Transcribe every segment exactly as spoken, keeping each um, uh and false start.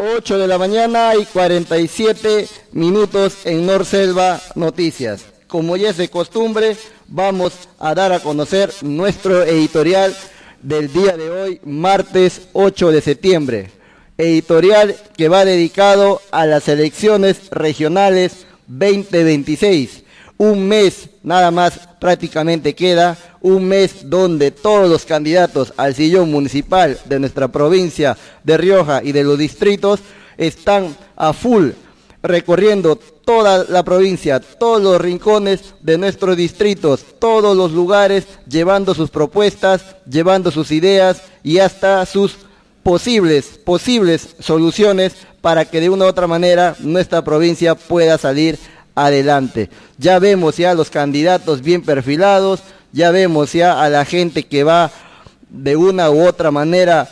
ocho de la mañana y cuarenta y siete minutos en Norselva Noticias. Como ya es de costumbre, vamos a dar a conocer nuestro editorial del día de hoy, martes ocho de septiembre. Editorial que va dedicado a las elecciones regionales veinte veintiséis. Un mes nada más prácticamente queda, un mes donde todos los candidatos al sillón municipal de nuestra provincia de Rioja y de los distritos están a full recorriendo toda la provincia, todos los rincones de nuestros distritos, todos los lugares, llevando sus propuestas, llevando sus ideas y hasta sus posibles, posibles soluciones para que de una u otra manera nuestra provincia pueda salir adelante. Ya vemos ya los candidatos bien perfilados, ya vemos ya a la gente que va de una u otra manera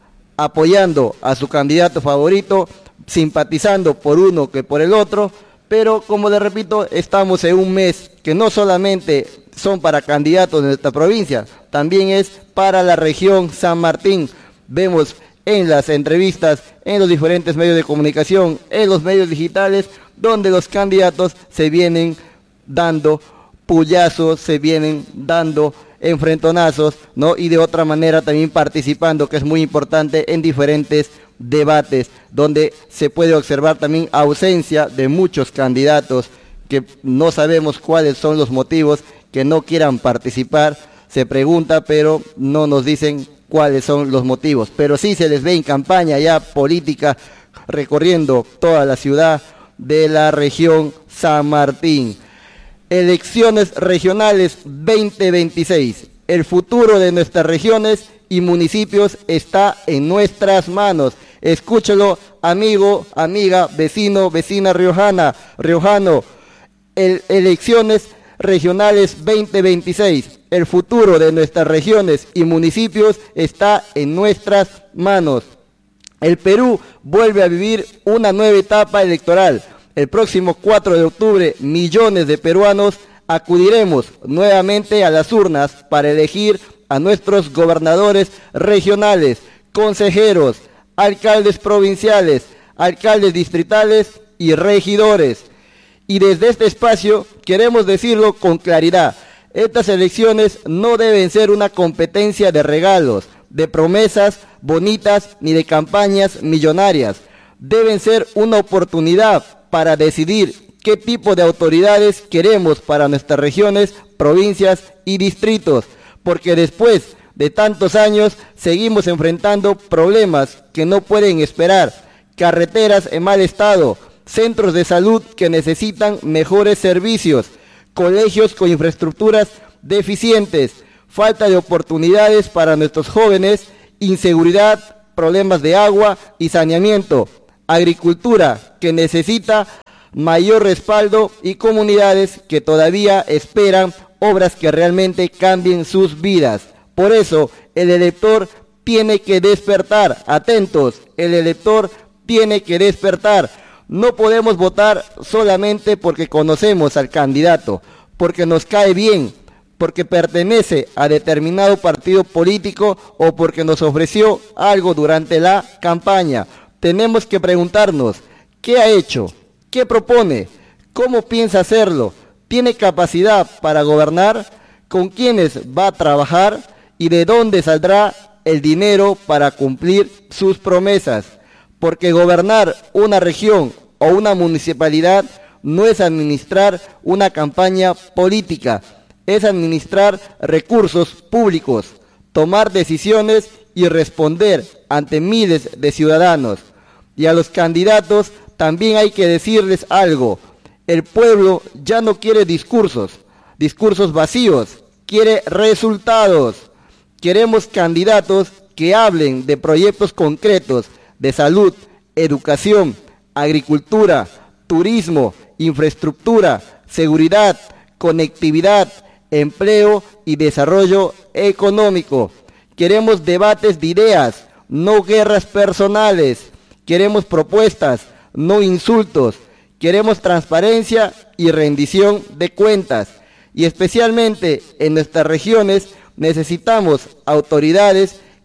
apoyando a su candidato favorito, simpatizando por uno que por el otro, pero como les repito, estamos en un mes que no solamente son para candidatos de nuestra provincia, también es para la región San Martín. Vemos en las entrevistas, en los diferentes medios de comunicación, en los medios digitales, donde los candidatos se vienen dando puyazos, se vienen dando enfrentonazos, ¿no? Y de otra manera también participando, que es muy importante, en diferentes debates, donde se puede observar también ausencia de muchos candidatos que no sabemos cuáles son los motivos que no quieran participar. Se pregunta, pero no nos dicen cuáles son los motivos. Pero sí se les ve en campaña ya política, recorriendo toda la ciudad de la región San Martín. Elecciones regionales veinte veintiséis. El futuro de nuestras regiones y municipios está en nuestras manos. Escúchelo, amigo, amiga, vecino, vecina riojana, riojano. El, elecciones regionales veinte veintiséis. El futuro de nuestras regiones y municipios está en nuestras manos. El Perú vuelve a vivir una nueva etapa electoral. El próximo cuatro de octubre, millones de peruanos acudiremos nuevamente a las urnas para elegir a nuestros gobernadores regionales, consejeros, alcaldes provinciales, alcaldes distritales y regidores. Y desde este espacio queremos decirlo con claridad: estas elecciones no deben ser una competencia de regalos, de promesas bonitas ni de campañas millonarias. Deben ser una oportunidad para decidir qué tipo de autoridades queremos para nuestras regiones, provincias y distritos, porque después de tantos años seguimos enfrentando problemas que no pueden esperar: carreteras en mal estado, centros de salud que necesitan mejores servicios, colegios con infraestructuras deficientes, falta de oportunidades para nuestros jóvenes, inseguridad, problemas de agua y saneamiento, agricultura que necesita mayor respaldo y comunidades que todavía esperan obras que realmente cambien sus vidas. Por eso el elector tiene que despertar. Atentos, el elector tiene que despertar. No podemos votar solamente porque conocemos al candidato, porque nos cae bien, porque pertenece a determinado partido político o porque nos ofreció algo durante la campaña. Tenemos que preguntarnos: ¿qué ha hecho? ¿Qué propone? ¿Cómo piensa hacerlo? ¿Tiene capacidad para gobernar? ¿Con quiénes va a trabajar? ¿Y de dónde saldrá el dinero para cumplir sus promesas? Porque gobernar una región o una municipalidad no es administrar una campaña política, es administrar recursos públicos, tomar decisiones y responder ante miles de ciudadanos. Y a los candidatos también hay que decirles algo: el pueblo ya no quiere discursos, discursos vacíos, quiere resultados. Queremos candidatos que hablen de proyectos concretos de salud, educación, agricultura, turismo, infraestructura, seguridad, conectividad, empleo y desarrollo económico. Queremos debates de ideas, no guerras personales. Queremos propuestas, no insultos. Queremos transparencia y rendición de cuentas. Y especialmente en nuestras regiones necesitamos autoridades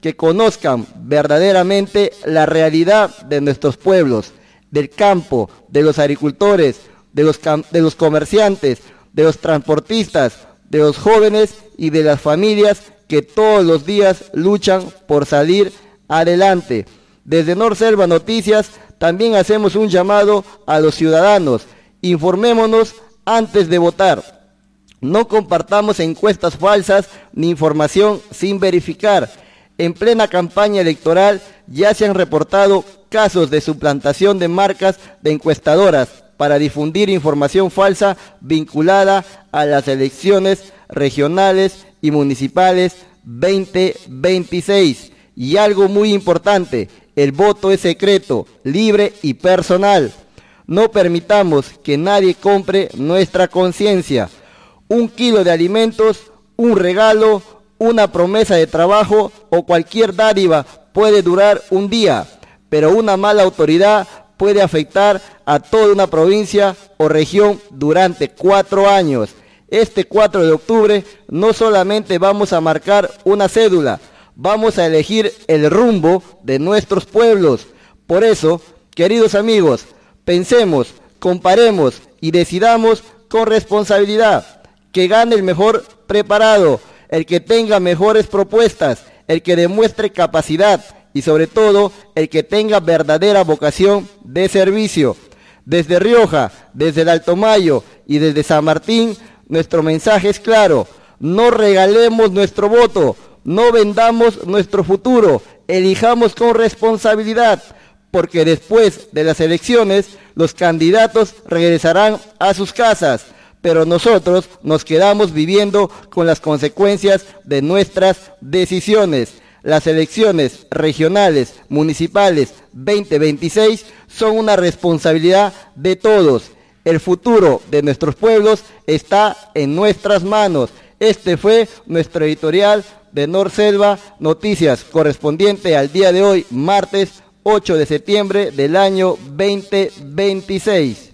que conozcan verdaderamente la realidad de nuestros pueblos, del campo, de los agricultores, de los, de los comerciantes, de los transportistas, de los jóvenes y de las familias que todos los días luchan por salir adelante. Desde Norselva Noticias también hacemos un llamado a los ciudadanos. Informémonos antes de votar. No compartamos encuestas falsas ni información sin verificar. En plena campaña electoral ya se han reportado casos de suplantación de marcas de encuestadoras para difundir información falsa vinculada a las elecciones regionales y municipales veinte veintiséis. Y algo muy importante, el voto es secreto, libre y personal. No permitamos que nadie compre nuestra conciencia. Un kilo de alimentos, un regalo, una promesa de trabajo o cualquier dádiva puede durar un día, pero una mala autoridad puede afectar a toda una provincia o región durante cuatro años. Este cuatro de octubre no solamente vamos a marcar una cédula, vamos a elegir el rumbo de nuestros pueblos. Por eso, queridos amigos, pensemos, comparemos y decidamos con responsabilidad. Que gane el mejor preparado, el que tenga mejores propuestas, el que demuestre capacidad y sobre todo el que tenga verdadera vocación de servicio. Desde Rioja, desde el Alto Mayo y desde San Martín, nuestro mensaje es claro: no regalemos nuestro voto, no vendamos nuestro futuro, elijamos con responsabilidad, porque después de las elecciones los candidatos regresarán a sus casas, pero nosotros nos quedamos viviendo con las consecuencias de nuestras decisiones. Las elecciones regionales, municipales veinte veintiséis son una responsabilidad de todos. El futuro de nuestros pueblos está en nuestras manos. Este fue nuestro editorial de Norselva Noticias, correspondiente al día de hoy, martes ocho de septiembre del año veinte veintiséis.